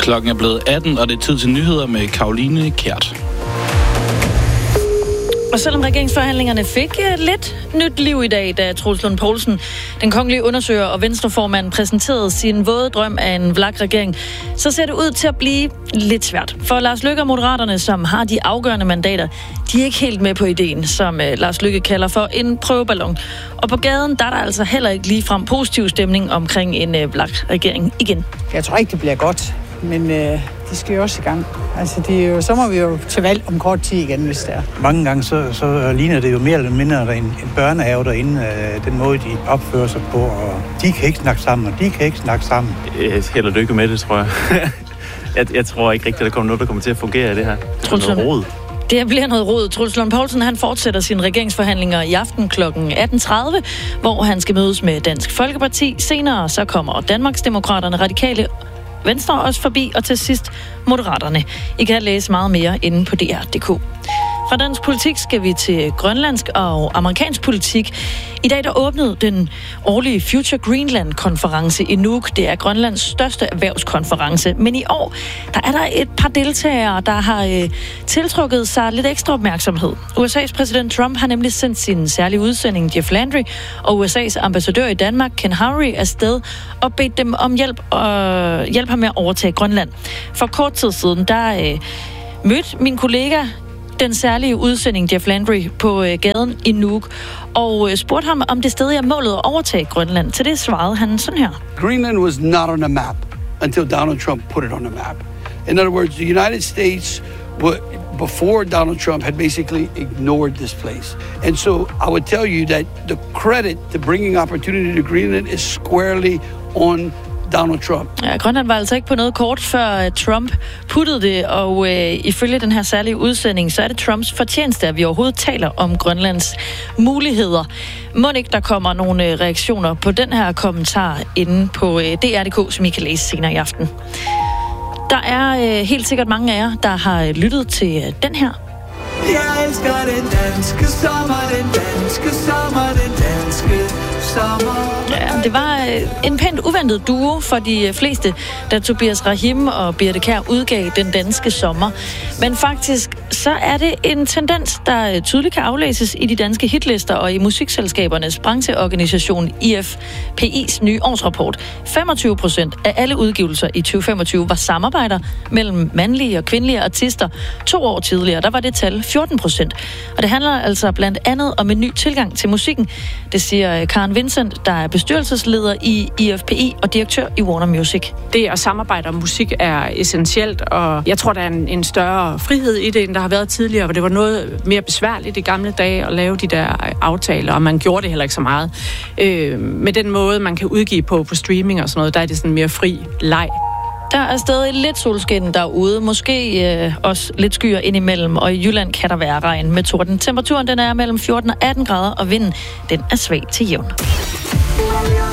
Klokken er blevet 18, og det er tid til nyheder med Karoline Kjært. Og selvom regeringsforhandlingerne fik lidt nyt liv i dag, da Troels Lund Poulsen, den kongelige undersøger og venstreformand, præsenterede sin våde drøm af en VLAK-regering, så ser det ud til at blive lidt svært. For Lars Løkke og Moderaterne, som har de afgørende mandater, de er ikke helt med på ideen, som Lars Løkke kalder for en prøveballon. Og på gaden, der er der altså heller ikke ligefrem positiv stemning omkring en VLAK-regering igen. Jeg tror ikke, det bliver godt, men de skal jo også i gang. Altså, så må vi jo til valg om kort tid igen, hvis det er. Mange gange så ligner det jo mere eller mindre en børnehave derinde, den måde, de opfører sig på, og de kan ikke snakke sammen, og de kan ikke snakke sammen. Held og lykke med det, tror jeg. Jeg tror ikke rigtigt, at der kommer noget, der kommer til at fungere i det her. Det er noget rod. Det bliver noget rod. Troels Lund Poulsen, han fortsætter sine regeringsforhandlinger i aften kl. 18.30, hvor han skal mødes med Dansk Folkeparti. Senere så kommer Danmarksdemokraterne, Radikale Venstre også forbi, og til sidst Moderaterne. I kan læse meget mere inde på DR.dk. Fra dansk politik skal vi til grønlandsk og amerikansk politik. I dag der åbnede den årlige Future Greenland-konference i Nuuk. Det er Grønlands største erhvervskonference. Men i år der er der et par deltagere, der har tiltrukket sig lidt ekstra opmærksomhed. USA's præsident Trump har nemlig sendt sin særlige udsending Jeff Landry og USA's ambassadør i Danmark Ken Howry afsted og bedt dem om hjælp ham med at overtage Grønland. For kort tid siden der mødte min kollega den særlige udsending Jeff Landry på gaden i Nuuk og spurgte ham, om det stadig er målet at overtage Grønland. Til det svarede han sådan her. Greenland was not on the map until Donald Trump put it on the map. In other words, the United States before Donald Trump had basically ignored this place. And so I would tell you that the credit to bringing opportunity to Greenland is squarely on Donald Trump. Ja, Grønland var altså ikke på noget kort, før Trump puttede det, og ifølge den her særlige udsending, så er det Trumps fortjeneste, at vi overhovedet taler om Grønlands muligheder. Må ikke der kommer nogle reaktioner på den her kommentar inde på DR.dk, som I kan læse senere i aften. Der er helt sikkert mange af jer, der har lyttet til den her. Jeg elsker den danske sommer, den danske sommer, den danske sommer. Ja, det var en pænt uventet duo for de fleste, da Tobias Rahim og Birthe Kjær udgav Den danske sommer. Men faktisk så er det en tendens, der tydeligt kan aflæses i de danske hitlister og i musikselskabernes brancheorganisation IFPI's nye årsrapport. 25% af alle udgivelser i 2025 var samarbejder mellem mandlige og kvindelige artister. 2 år tidligere, der var det tal 14%. Og det handler altså blandt andet om en ny tilgang til musikken. Det siger Karen Vincent, der er bestyrelsesleder i IFPI og direktør i Warner Music. Det at samarbejde om musik er essentielt, og jeg tror, der er en større frihed i det, end der har været tidligere, hvor det var noget mere besværligt i gamle dage at lave de der aftaler, og man gjorde det heller ikke så meget. Med den måde, man kan udgive på streaming og sådan noget, der er det sådan mere fri leg. Der er stadig lidt solskin derude, måske også lidt skyer indimellem, og i Jylland kan der være regn med torden. Temperaturen den er mellem 14 og 18 grader, og vinden den er svag til jævn.